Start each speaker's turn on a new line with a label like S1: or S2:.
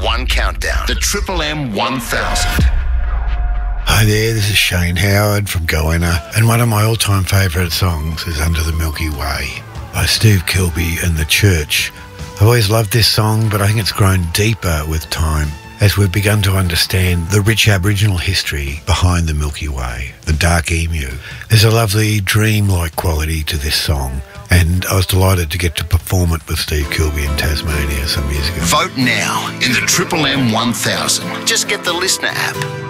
S1: One Countdown. The Triple M 1000.
S2: Hi there, this is Shane Howard from Goanna, and one of my all-time favourite songs is Under the Milky Way by Steve Kilbey and The Church. I've always loved this song, but I think it's grown deeper with time as we've begun to understand the rich Aboriginal history behind the Milky Way, the Dark Emu. There's a lovely dream-like quality to this song, and I was delighted to get to perform it with Steve Kilbey in Tasmania some years ago.
S1: Vote now in the Triple M 1000. Just get the Listener app.